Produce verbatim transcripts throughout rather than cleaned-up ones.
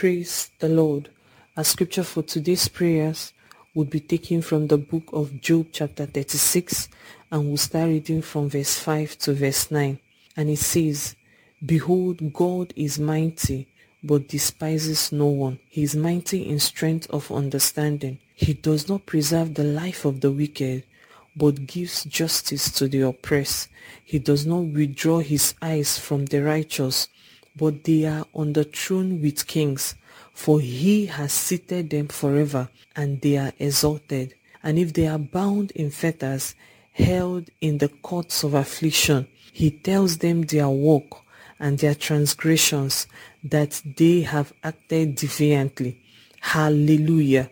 Praise the Lord. Our scripture for today's prayers would be taken from the book of Job chapter thirty-six, and we'll start reading from verse five to verse nine. And it says, "Behold, God is mighty, but despises no one. He is mighty in strength of understanding. He does not preserve the life of the wicked, but gives justice to the oppressed. He does not withdraw his eyes from the righteous, but they are on the throne with kings. For he has seated them forever, and they are exalted. And if they are bound in fetters, held in the courts of affliction, he tells them their work and their transgressions, that they have acted defiantly." Hallelujah.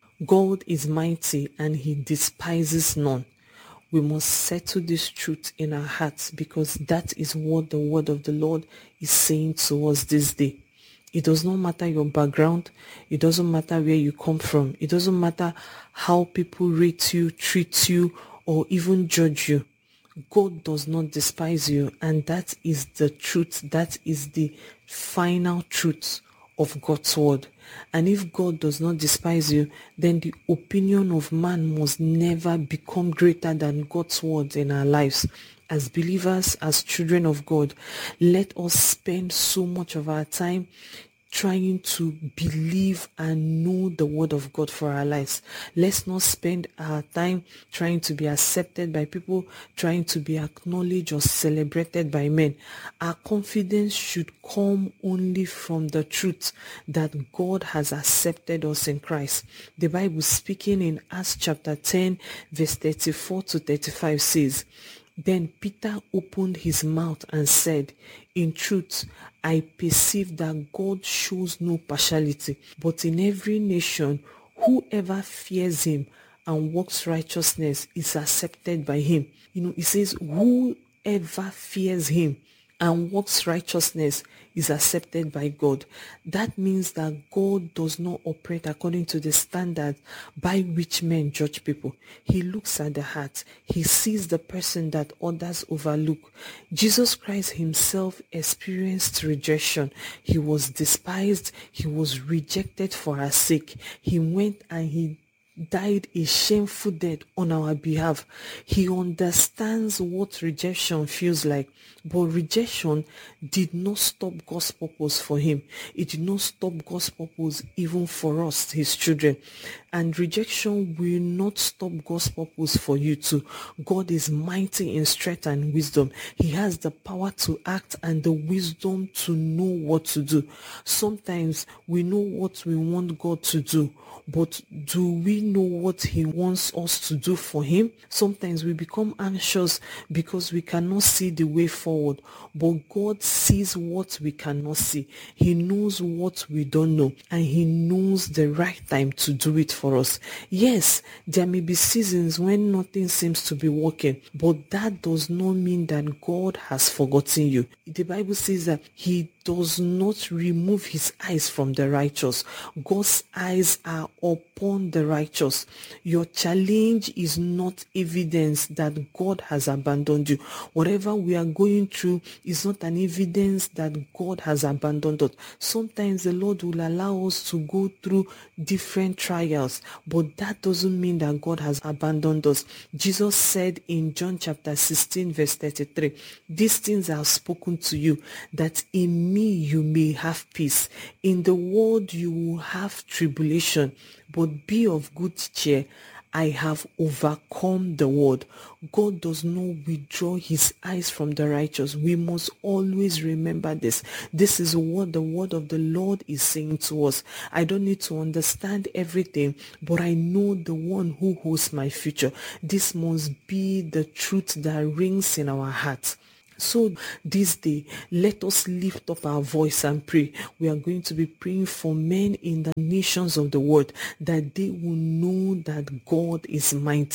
God is mighty and he despises none. We must settle this truth in our hearts, because that is what the word of the Lord is saying to us this day. It does not matter your background. It doesn't matter where you come from. It doesn't matter how people rate you, treat you, or even judge you. God does not despise you, and that is the truth. That is the final truth of God's word. And if God does not despise you, then the opinion of man must never become greater than God's word in our lives. As believers, as children of God, let us spend so much of our time trying to believe and know the word of God for our lives. Let's not spend our time trying to be accepted by people, trying to be acknowledged or celebrated by men. Our confidence should come only from the truth that God has accepted us in Christ. The Bible, speaking in Acts chapter ten, verse thirty-four to thirty-five, says, "Then Peter opened his mouth and said, 'In truth, I perceive that God shows no partiality, but in every nation, whoever fears him and works righteousness is accepted by him.'" You know, it says, whoever fears him and works righteousness is accepted by God. That means that God does not operate according to the standard by which men judge people. He looks at the heart. He sees the person that others overlook. Jesus Christ himself experienced rejection. He was despised. He was rejected for our sake. He went and he died a shameful death on our behalf. He understands what rejection feels like, but rejection did not stop God's purpose for him. It did not stop God's purpose even for us, his children. And rejection will not stop God's purpose for you too. God is mighty in strength and wisdom. He has the power to act and the wisdom to know what to do. Sometimes we know what we want God to do, but do we know what he wants us to do for him? Sometimes we become anxious because we cannot see the way forward, but God sees what we cannot see. He knows what we don't know, and he knows the right time to do it for us. Yes, there may be seasons when nothing seems to be working, but that does not mean that God has forgotten you. The Bible says that he does not remove his eyes from the righteous. God's eyes are upon the righteous. Your challenge is not evidence that God has abandoned you. Whatever we are going through is not an evidence that God has abandoned us. Sometimes the Lord will allow us to go through different trials, but that doesn't mean that God has abandoned us. Jesus said in John chapter sixteen, verse thirty-three, "These things I have spoken to you, that in me you may have peace. In the world you will have tribulation, but be of good cheer. I have overcome the world." God does not withdraw his eyes from the righteous. We must always remember this. This is what the word of the Lord is saying to us. I don't need to understand everything, but I know the one who holds my future. This must be the truth that rings in our hearts. So this day, let us lift up our voice and pray. We are going to be praying for men in the nations of the world, that they will know that God is mighty.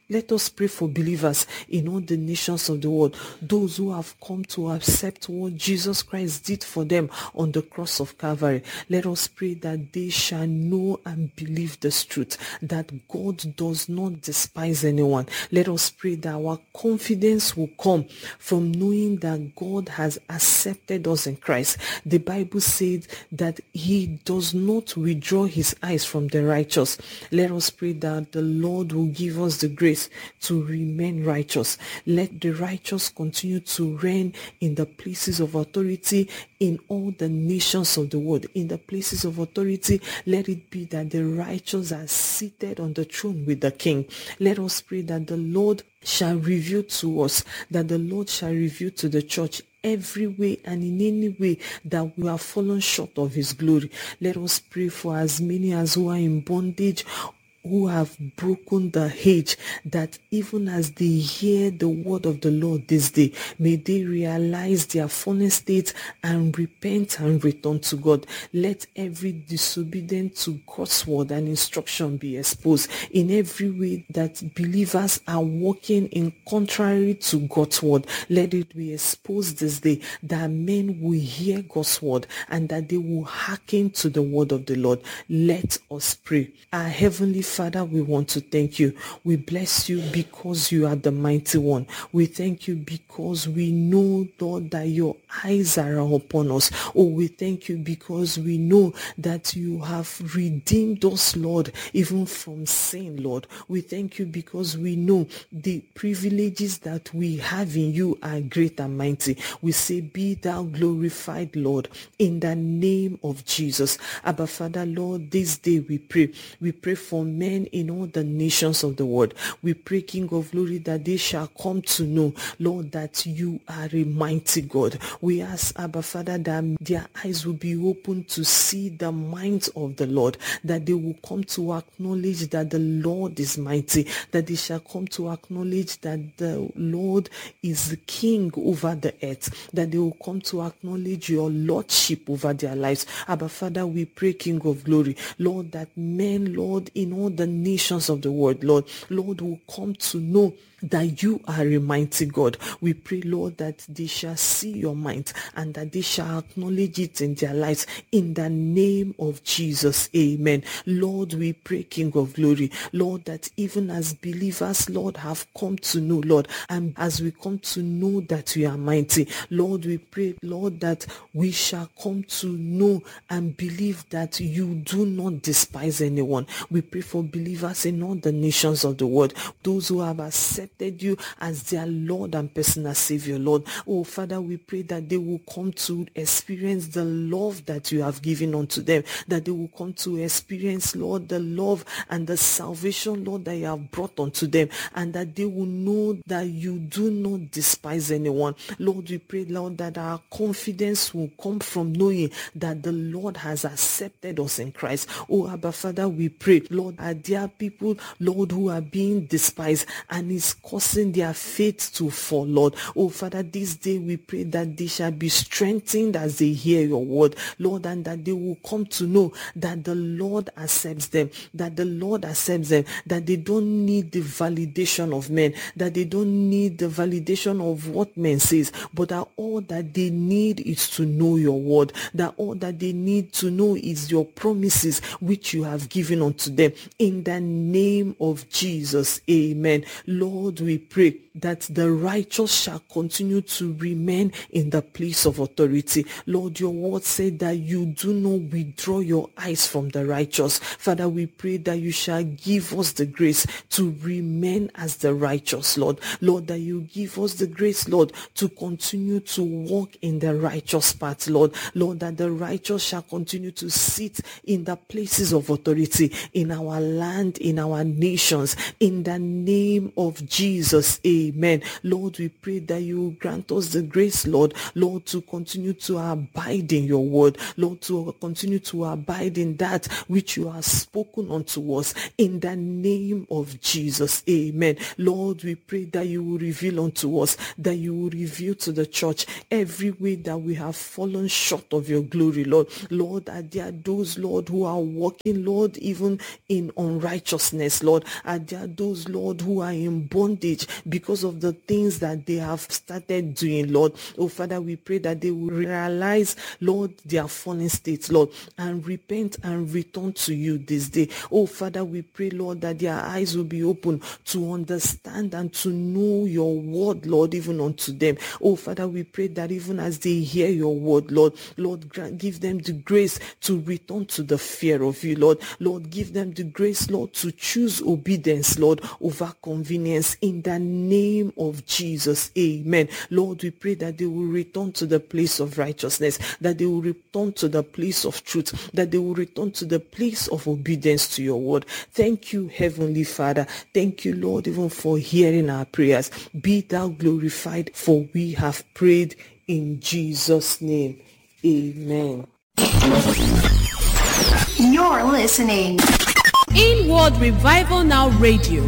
Let us pray for believers in all the nations of the world, those who have come to accept what Jesus Christ did for them on the cross of Calvary. Let us pray that they shall know and believe this truth, that God does not despise anyone. Let us pray that our confidence will come from knowing that God has accepted us in Christ. The Bible said that he does not withdraw his eyes from the righteous. Let us pray that the Lord will give us the grace to remain righteous. Let the righteous continue to reign in the places of authority in all the nations of the world. In the places of authority, let it be that the righteous are seated on the throne with the King. Let us pray that the Lord shall reveal to us, that the Lord shall reveal to the church every way and in any way that we have fallen short of his glory. Let us pray for as many as who are in bondage, who have broken the hedge, that even as they hear the word of the Lord this day, may they realize their fallen state and repent and return to God. Let every disobedience to God's word and instruction be exposed in every way that believers are walking in contrary to God's word. Let it be exposed this day, that men will hear God's word and that they will hearken to the word of the Lord. Let us pray. Our Heavenly Father, we want to thank you. We bless you because you are the mighty one. We thank you because we know, Lord, that your eyes are upon us. Oh, we thank you because we know that you have redeemed us, Lord, even from sin, Lord. We thank you because we know the privileges that we have in you are great and mighty. We say, be thou glorified, Lord, in the name of Jesus. Abba, Father, Lord, this day we pray. We pray for men in all the nations of the world. We pray, King of glory, that they shall come to know, Lord, that you are a mighty God. We ask, Abba Father, that their eyes will be open to see the minds of the Lord, that they will come to acknowledge that the Lord is mighty, that they shall come to acknowledge that the Lord is the King over the earth, that they will come to acknowledge your Lordship over their lives. Abba Father, we pray, King of glory, Lord, that men, Lord, in all the nations of the world, Lord, Lord, will come to know that you are a mighty God. We pray, Lord, that they shall see your might and that they shall acknowledge it in their lives in the name of Jesus. Amen. Lord, we pray, King of glory, Lord, that even as believers, Lord, have come to know, Lord, and as we come to know that you are mighty, Lord, we pray, Lord, that we shall come to know and believe that you do not despise anyone. We pray for believers in all the nations of the world, those who have accepted you as their Lord and personal Savior, Lord. Oh, Father, we pray that they will come to experience the love that you have given unto them, that they will come to experience, Lord, the love and the salvation, Lord, that you have brought unto them, and that they will know that you do not despise anyone. Lord, we pray, Lord, that our confidence will come from knowing that the Lord has accepted us in Christ. Oh, Abba Father, we pray, Lord, are there people, Lord, who are being despised and is causing their faith to fall, Lord. Oh, Father, this day we pray that they shall be strengthened as they hear your word, Lord, and that they will come to know that the Lord accepts them, that the Lord accepts them, that they don't need the validation of men, that they don't need the validation of what men says, but that all that they need is to know your word, that all that they need to know is your promises which you have given unto them. In the name of Jesus, amen. Lord, we pray that the righteous shall continue to remain in the place of authority. Lord, your word said that you do not withdraw your eyes from the righteous. Father, we pray that you shall give us the grace to remain as the righteous, Lord. Lord, that you give us the grace, Lord, to continue to walk in the righteous path, Lord. Lord, that the righteous shall continue to sit in the places of authority in our land, in our nations, in the name of Jesus. Jesus. Amen. Lord, we pray that you will grant us the grace, Lord, Lord, to continue to abide in your word, Lord, to continue to abide in that which you have spoken unto us, in the name of Jesus. Amen. Lord, we pray that you will reveal unto us, that you will reveal to the church every way that we have fallen short of your glory, Lord. Lord, are there those, Lord, who are walking, Lord, even in unrighteousness, Lord? Are there those, Lord, who are in bondage because of the things that they have started doing, Lord? Oh, Father, we pray that they will realize, Lord, their fallen state, Lord, and repent and return to you this day. Oh, Father, we pray, Lord, that their eyes will be open to understand and to know your word, Lord, even unto them. Oh, Father, we pray that even as they hear your word, Lord, Lord, grant, give them the grace to return to the fear of you, Lord. Lord, give them the grace, Lord, to choose obedience, Lord, over convenience, in the name of Jesus. Amen. Lord, we pray that they will return to the place of righteousness, that they will return to the place of truth, that they will return to the place of obedience to your word. Thank you, Heavenly Father. Thank you, Lord, even for hearing our prayers. Be thou glorified, for we have prayed in Jesus' name. Amen. You're listening. Inward Revival Now Radio.